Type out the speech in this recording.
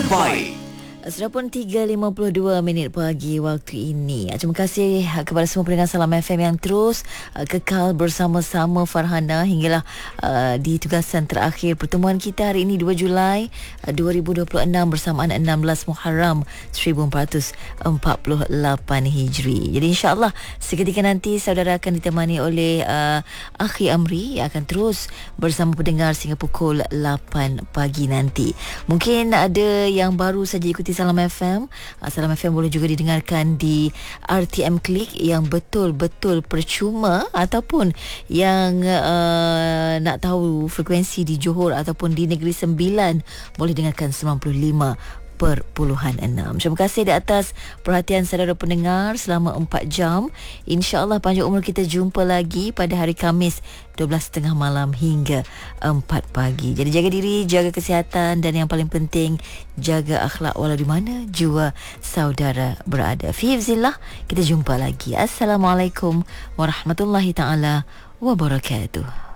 terbaik. Sudah pun 3.52 minit pagi waktu ini. Terima kasih kepada semua pendengar Salam FM yang terus kekal bersama-sama Farhana hinggalah di tugasan terakhir pertemuan kita hari ini 2 Julai 2026 bersamaan 16 Muharram 1448 Hijri. Jadi insya-Allah seketika nanti saudara akan ditemani oleh Akhi Amri yang akan terus bersama pendengar sehingga pukul 8 pagi nanti. Mungkin ada yang baru saja ikuti Salam FM. Salam FM boleh juga didengarkan di RTM Klik yang betul-betul percuma, ataupun yang nak tahu frekuensi di Johor ataupun di Negeri Sembilan boleh dengarkan 95.6. Terima kasih di atas perhatian saudara pendengar selama 4 jam. InsyaAllah panjang umur kita jumpa lagi pada hari Khamis 12.30 malam hingga 4 pagi. Jadi jaga diri, jaga kesihatan, dan yang paling penting jaga akhlak walau di mana jua saudara berada. Fi hifzillah, kita jumpa lagi. Assalamualaikum warahmatullahi taala wabarakatuh.